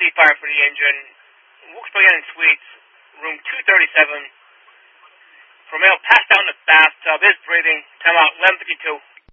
fire for the engine. Wilkes Barre Suites, room 237. Romeo passed out in the bathtub, is breathing. Time out, 11:52.